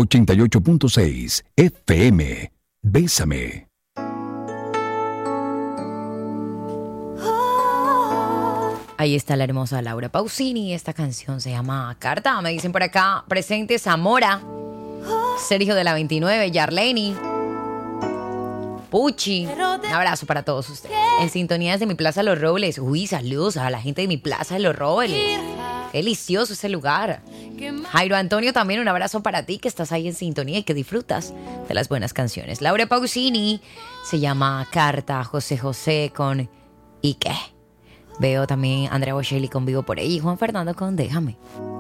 88.6 FM. Bésame. Ahí está la hermosa Laura Pausini. Esta canción se llama Carta. Me dicen por acá, presente Zamora, Sergio de la 29, Yarleni, Puchi. Un abrazo para todos ustedes. En sintonía desde mi Plaza Los Robles. Uy, saludos a la gente de mi Plaza de Los Robles. Qué delicioso ese lugar. Jairo Antonio, también un abrazo para ti que estás ahí en sintonía y que disfrutas de las buenas canciones. Laura Pausini se llama Carta. José José con ¿Y qué? Veo también Andrea Bocelli con Vivo por ahí. Juan Fernando con Déjame.